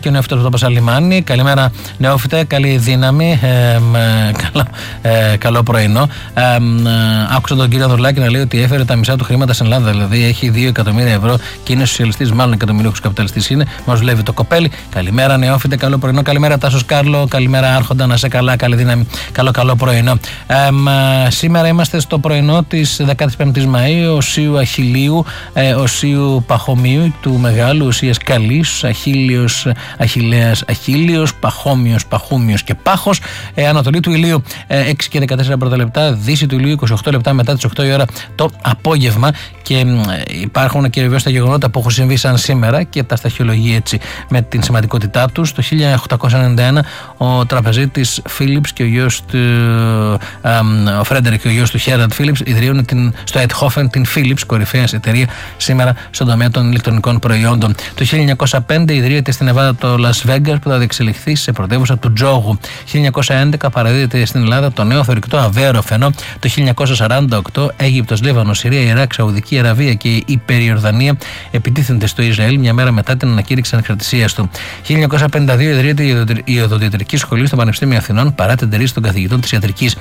και ο νεόφυτος από το Πασαλιμάνι. Καλημέρα, νεόφυτε, καλή δύναμη. Καλό πρωινό. Άκουσα τον κύριο Ανδρουλάκη να λέει ότι έφερε τα μισά του χρήματα στην Ελλάδα. Δηλαδή έχει 2 εκατομμύρια ευρώ και είναι σοσιαλιστής, μάλλον εκατομμυρίουχος καπιταλιστής είναι. Μας δουλεύει το κοπέλι. Καλημέρα, νεόφυτε, καλό πρωινό. Καλημέρα, Τάσος Κάρλο. Καλημέρα, Άρχοντα, να σε καλά, καλή δύναμη. Καλό πρωινό. Σήμερα είμαστε στο πρωινό της 15ης Μαΐου, Οσίου Αχιλίου, Οσίου Παχωμίου, του Μεγάλου, Οσίας Καλής, Αχίλιος, Αχιλέας, Αχίλιος, Παχώμιος, Παχούμιος και Πάχος. Ανατολή του ηλίου 6 και 14 πρώτα λεπτά, δύση του ηλίου 28 λεπτά μετά τις 8 η ώρα το απόγευμα. Και υπάρχουν και βεβαίως τα γεγονότα που έχουν συμβεί σαν σήμερα και τα σταχυολογεί έτσι με την σημαντικότητά τους. Το 1891 ο τραπεζίτης Φίλιπς και ο γιος του ο Φρέντερικ και ο γιος του Χέραντ Φίλιπς ιδρύουν στο Αιτχόφεν την Φίλιπς, κορυφαία εταιρεία σήμερα στον τομέα των ηλεκτρονικών προϊόντων. Το 1905 ιδρύεται στην Νεβάδα το Las Vegas που θα διεξελιχθεί σε πρωτεύουσα του τζόγου. 1911 παραδίδεται στην Ελλάδα το νέο θωρηκτό αβέροφαινο. Το 1948 Αίγυπτος, Λίβανος, Συρία, Ιράκ, Σαουδική Αραβία και η Περιορδανία επιτίθενται στο Ισραήλ μια μέρα μετά την ανακήρυξη ανεξαρτησίας του. 1952 ιδρύεται η Οδοντιατρική Σχολή στο Πανεπιστήμιο Αθηνών παρά την τηρήση των καθηγητών της ιατρικής.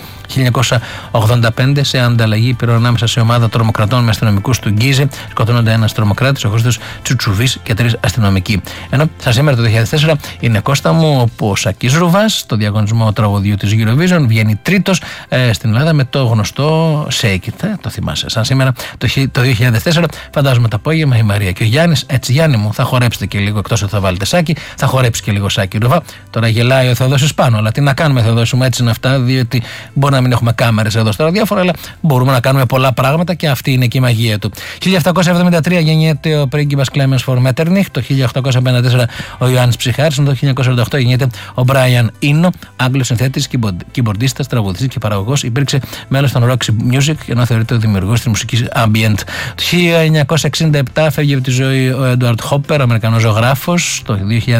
1985 σε ανταλλαγή πυρών ανάμεσα σε ομάδα τρομοκρατών με αστυνομικούς του Γκίζε σκοτώνονται ένας τρομοκράτης, ο Χρήστος Τσουτσουβής και 3 αστυνομικοί. Ενώ σαν σήμερα το 2004 είναι Κώστα μου όπου ο Σάκης Ρουβάς στο διαγωνισμό τραγουδιού της Eurovision βγαίνει τρίτος στην Ελλάδα με το γνωστό Shake It. Το θυμάσαι. Σαν σήμερα το 2004 φαντάζομαι το απόγευμα η Μαρία και ο Γιάννης. Έτσι Γιάννη μου θα χορέψετε και λίγο, εκτός ότι θα βάλετε Σάκη, θα χορέψει και λίγο Σάκη Ρουβά. Τώρα γελάει ο Θεοδόσης πάνω, αλλά τι να κάνουμε Θεοδόση μου, έτσι είναι αυτά, διότι μπορεί να μην έχουμε κάμερες εδώ στο ραδιόφωνο, αλλά μπορούμε να κάνουμε πολλά πράγματα και αυτή είναι και η μαγεία του. 1773 γεννιέται ο πρίγκιπας Κλέμενς φορ Μέττερνιχ, το 1854 ο Ιωάννης Ψυχάρης, το 1948 γεννιέται ο Μπράιαν Ίνο, Άγγλος συνθέτης, κιμπορντίστας, τραγουδιστής και παραγωγός, υπήρξε μέλος των Roxy Music, ενώ θεωρείται ο δημιουργός της μουσικής ambient. Το 1967 φεύγει από τη ζωή ο Έντουαρντ Χόπερ, Αμερικανός ζωγράφος, το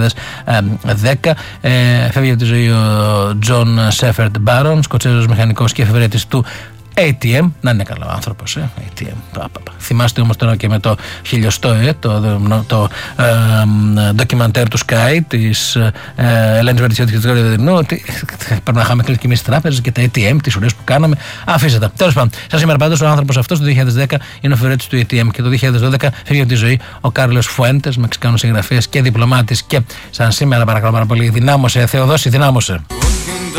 2010 φεύγει από τη ζωή ο Τζον Σέφερντ Μπάρον, Σκοτσέζος μηχανικός και εφευρέτης του ATM, να είναι καλό άνθρωπος, ATM. Θυμάστε όμως τώρα και με το χιλιοστό, το ντοκιμαντέρ του Sky της Ελένης Βερτισιώτη και του Γρηγόρη Δεδρινού, ότι πρέπει να είχαμε κλείσει και εμείς τις τράπεζες και τα ATM, τις ουρές που κάναμε. Αφήστε τα. Τέλος πάντων, σαν σήμερα πάντως ο άνθρωπος αυτός το 2010 είναι ο εφευρέτης του ATM και το 2012 φύγει από τη ζωή ο Κάρλος Φουέντες, Μεξικάνος συγγραφέας και διπλωμάτης. Και σαν σήμερα, παρακαλώ πάρα πολύ, δυνάμωσε, Θεοδόση, δυνάμωσε.